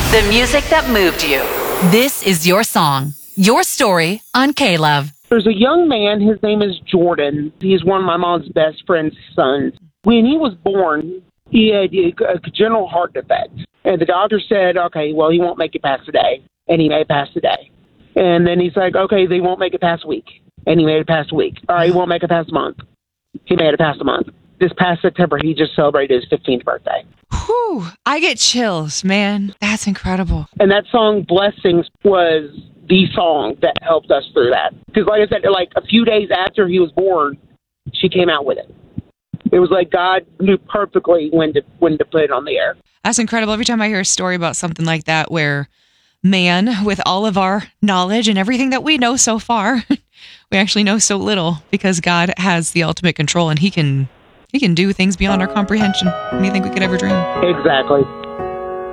The music that moved you. This is your song, your story on K-Love. There's a young man, his name is Jordan. He's one of my mom's best friend's sons. When he was born, he had a congenital heart defect. And the doctor said, okay, well, he won't make it past today. And he made it past today. And then he's like, okay, they won't make it past a week. And he made it past a week. All right, he won't make it past a month. He made it past a month. This past September, he just celebrated his 15th birthday. Whew, I get chills, man. That's incredible. And that song, Blessings, was the song that helped us through that. Because like I said, like a few days after he was born, she came out with it. It was like God knew perfectly when to put it on the air. That's incredible. Every time I hear a story about something like that where, man, with all of our knowledge and everything that we know so far, we actually know so little because God has the ultimate control and He can do things beyond our comprehension. Anything we could ever dream. Exactly.